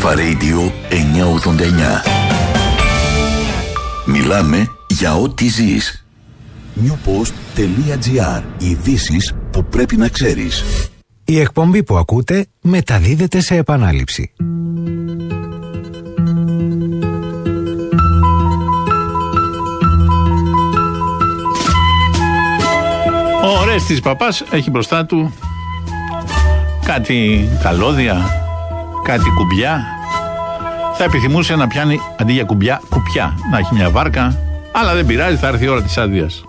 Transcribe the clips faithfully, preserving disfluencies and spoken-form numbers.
Αλφα Radio εννιακόσια ογδόντα εννιά. Μιλάμε για ό,τι ζεις. newpost.gr. Ειδήσεις που πρέπει να ξέρεις. Η εκπομπή που ακούτε μεταδίδεται σε επανάληψη. Ο Ρέστης Παπάς έχει μπροστά του κάτι καλώδια, κάτι κουμπιά. Θα επιθυμούσε να πιάνει αντί για κουμπιά, κουπιά. Να έχει μια βάρκα, αλλά δεν πειράζει, θα έρθει η ώρα της άδειας.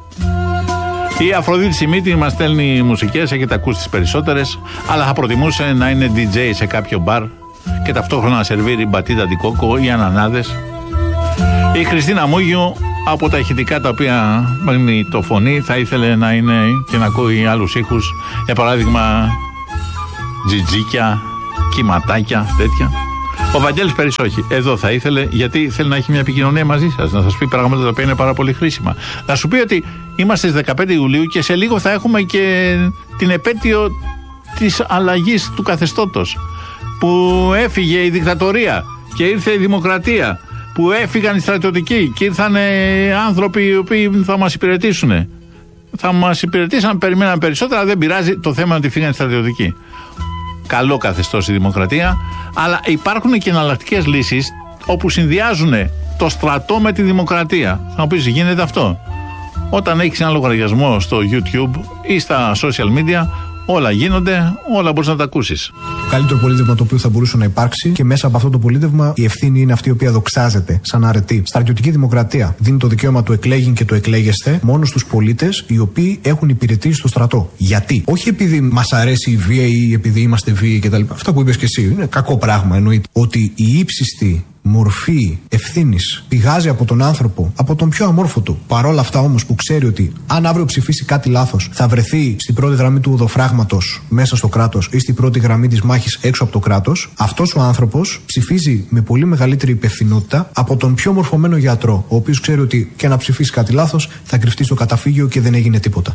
Η Αφροδίτη Σιμίτη μας στέλνει μουσικές, έχετε ακούσει τις περισσότερες, αλλά θα προτιμούσε να είναι ντι τζέι σε κάποιο μπαρ και ταυτόχρονα να σερβίρει μπατίτα ντικόκο ή ανανάδες. Η Χριστίνα Μούγιου, από τα ηχητικά τα οποία παίρνει το φωνή, θα ήθελε να είναι και να ακούει άλλους ήχους, για παράδειγμα τζιτζίκια, κυματάκια, τέτοια. Ο Βαγγέλης Περής όχι. Εδώ θα ήθελε, γιατί θέλει να έχει μια επικοινωνία μαζί σας, να σας πει πράγματα τα οποία είναι πάρα πολύ χρήσιμα. Να σου πει ότι είμαστε στις δεκαπέντε Ιουλίου και σε λίγο θα έχουμε και την επέτειο της αλλαγής του καθεστώτος. Που έφυγε η δικτατορία και ήρθε η δημοκρατία. Που έφυγαν οι στρατιωτικοί και ήρθαν άνθρωποι οι οποίοι θα μας υπηρετήσουν. Θα μας υπηρετήσαν, περιμέναν περισσότερα, δεν πειράζει, το θέμα είναι ότι φύγαν οι στρατιωτικοί. Καλό καθεστώς η δημοκρατία, αλλά υπάρχουν και εναλλακτικές λύσεις όπου συνδυάζουν το στρατό με τη δημοκρατία. Θα μου πεις, γίνεται αυτό? Όταν έχεις ένα λογαριασμό στο YouTube ή στα social media, όλα γίνονται, όλα μπορείς να τα ακούσεις. Το καλύτερο πολίτευμα το οποίο θα μπορούσε να υπάρξει, και μέσα από αυτό το πολίτευμα η ευθύνη είναι αυτή η οποία δοξάζεται σαν αρετή. Στρατιωτική δημοκρατία δίνει το δικαίωμα του εκλέγειν και του εκλέγεστε μόνο στους πολίτες οι οποίοι έχουν υπηρετήσει στο στρατό. Γιατί? Όχι επειδή μας αρέσει η βία ή επειδή είμαστε βίαιοι κτλ. Αυτά που είπες και εσύ είναι κακό πράγμα, εννοείται. Ότι η ύψιστη μορφή ευθύνης πηγάζει από τον άνθρωπο, από τον πιο αμόρφωτο. Παρόλα αυτά όμως που ξέρει ότι αν αύριο ψηφίσει κάτι λάθος, θα βρεθεί στην πρώτη γραμμή του οδοφράγματος μέσα στο κράτος ή στην πρώτη γραμμή της μάχης έξω από το κράτος, αυτός ο άνθρωπος ψηφίζει με πολύ μεγαλύτερη υπευθυνότητα από τον πιο μορφωμένο γιατρό, ο οποίος ξέρει ότι και να ψηφίσει κάτι λάθος θα κρυφτεί στο καταφύγιο και δεν έγινε τίποτα.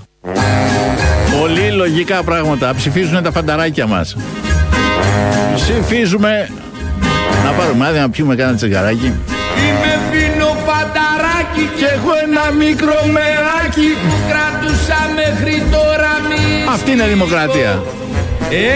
Πολύ λογικά πράγματα. Ψηφίζουν τα φανταράκια μας. Ψηφίζουμε. Να πάρουμε άδεια να πιούμε κάνα τσιγαράκι. Είμαι φίνο φανταράκι και έχω ένα μικρό μεράκι που κρατούσα μέχρι τώρα. Μη αυτή είναι η δημοκρατία.